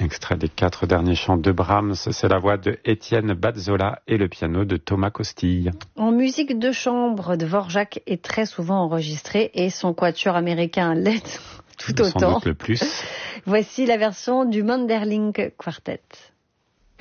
Extrait des 4 derniers chants de Brahms, c'est la voix de Étienne Bazzola et le piano de Thomas Costille. En musique de chambre, Dvorak est très souvent enregistré et son quatuor américain l'aide tout autant. Sans doute le plus. Voici la version du Manderling Quartet.